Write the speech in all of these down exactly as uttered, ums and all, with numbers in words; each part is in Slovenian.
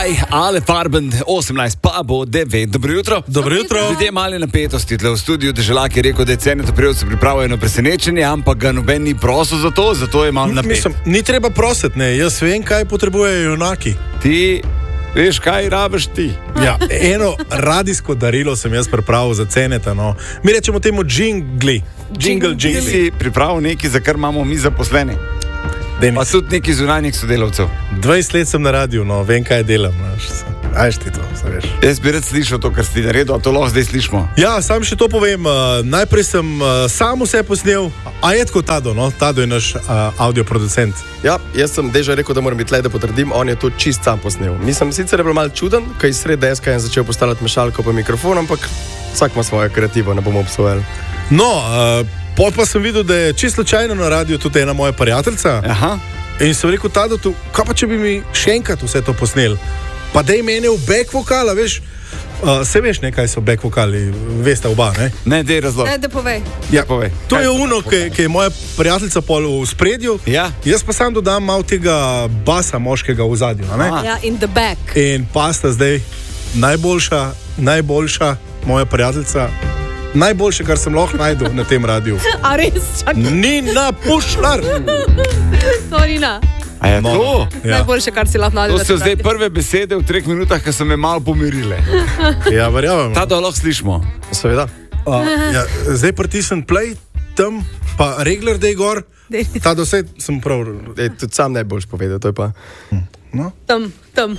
Kaj, Ale Farben, osemnajst, pa bo devet. Dobro jutro. Dobro jutro. Ljudje male napetosti tle v studiu, Deželak je rekel, da je cene toprevce pripravljajo na presenečenje, ampak ga noben ni prosil za to, zato je malo napet. Mislim, ni treba prositi, ne, jaz vem, kaj potrebujejo junaki. Ti veš, kaj rabiš ti. Ja, eno radijsko darilo sem jaz pripravil za ceneta, no. Mi rečemo temu džingli. Jingle, Ti jingle. si pripravil nekaj, za kar imamo mi zaposlene. Denis, Pa tudi neki zunanjih sodelavcev. dvajset let sem na radiju, no, vem, kaj delam. Ajš ti to, se veš. Jaz bi rad slišal to, kar si naredil, a to lahko zdaj slišimo. Ja, sam še to povem. Uh, najprej sem uh, sam vse posnel, a je tako Tado, no? Tado je naš uh, audioproducent. Ja, jaz sem deja rekel, da moram biti tle, da potrdim, on je to čist sam posnel. Mislim, sicer je bil malo čuden, kaj sred deska je začel postavljati mešalko pa mikrofon, ampak vsak ima svojo kreativo, ne bomo obsojali. No, uh, pol pa sem videl, da je čisto slučajno na radiju tudi ena moja prijateljica. Aha. In sem rekel, Tado, tu, kaj pa če bi mi še enkrat vse to posnel? Pa dej mene v back vokala, veš? Uh, se veš, ne, kaj so back vokali, veste oba, ne? Ne, dej razlog. Ne, da povej. Ja, povej. To Kaj je so uno, back ki, vokali? ki je moja prijateljica pol v spredju. Ja. Jaz pa sam dodam malo tega basa moškega v zadju, a ne? Aha. Ja, in the back. In pa sta zdaj najboljša, najboljša moja prijateljica, najboljše, kar sem lahko najdel na tem radiju. A res, čakaj, Nina Pušlar. to ni na. A je to? Ja. Najboljše, kar si lahko najdel. To so zdaj prve besede v treh minutah, ki so me malo pomirile. Ja, verjamem. Ta da lahko slišimo. Seveda. Uh, ja, zdaj pritisnem play, tam pa regler, da je gor. Dej. Ta dosed sem prav. E, tudi sam najboljš povedal, to je pa. No? Tam, tam.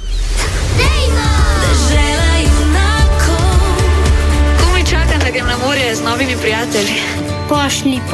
Dežela junakov. Komaj čakam, da grem na morje z novimi prijatelji. Pošli po